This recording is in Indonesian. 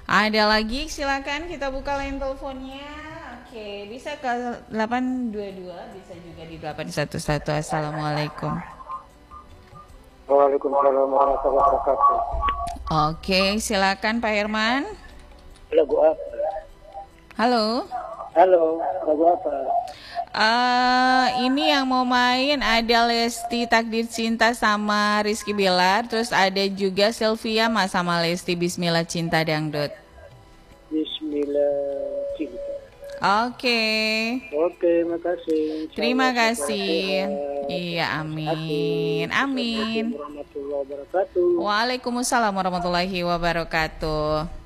Ada lagi, silakan kita buka line teleponnya. Oke, bisa ke 822, bisa juga di 811. Assalamualaikum. Waalaikumsalam warahmatullahi wabarakatuh. Oke, silakan Pak Herman. Lagu apa? Halo. Halo, lagu apa? Ini yang mau main ada Lesti Takdir Cinta sama Rizky Bilar, terus ada juga Sylvia Mas sama Lesti Bismillah Cinta Dangdut. Bismillah cinta. Oke. Oke, makasih. Terima kasih. Iya, amin. Amin. Assalamualaikum warahmatullahi wabarakatuh. Waalaikumsalam warahmatullahi wabarakatuh.